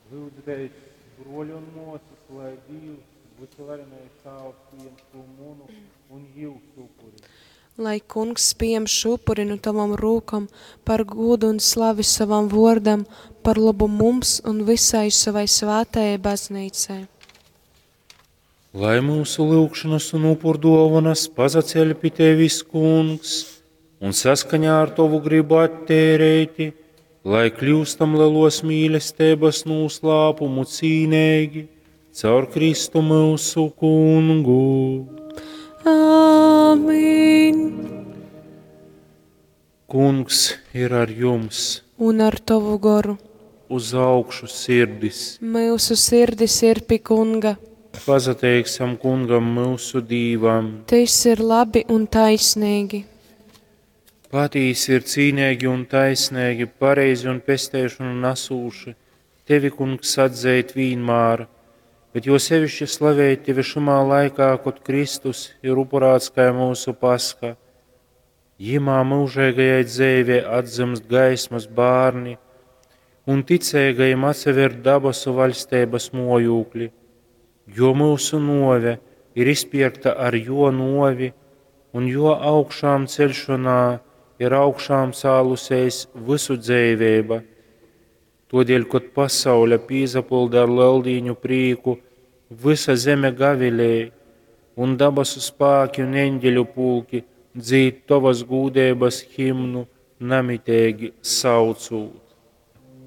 Lūdzu, broļi un mūsas, lai Dievs, visvarenais Tēvs, pieņem šo munu un jūsu upuri. Lai kungs pieņem šo upuri no tavam rūkam par godu un slavi savam vordam, par labu mums un visai savai svētajai baznīcai. Lai mūsu lūgšanas un upurdovanas pazaceļ pie tevis, kungs, un saskaņā ar tavu gribu attērēti, lai kļūstam lielos mīlestības noslēpumu cīnīgi, caur Kristu mūsu kungu. Āmin! Kungs ir ar jums, Un ar tavu garu. uz augšu sirdis. Mūsu sirdis ir pie kunga. Pazateiksim kungam mūsu dīvam. Tas ir labi un taisnīgi. Patīs ir cīnīgi un taisnīgi, pareizi un pestēšanu nesūši. Tevi, kungs, atzēt vienmēr, bet jo sevišķi slavēt tevi šumā laikā, kad Kristus ir upurāts kā mūsu paska. Jimā mūžīgajai dzēvē atzimst gaismas bārni, un ticīgajiem atsever dabasu valstības mojūkļi, jo mūsu nove ir izpirkta ar jo novi, un jo augšām celšanā ir augšām cēlusies visu dzīvība. Todēļ, kad pasaule pīzapilda ar lieldiņu prīku, visa zeme gavilēja, un dabasu spēki un eņģeļu pulki dzīt tavas gūdības himnu namitēgi saucūt.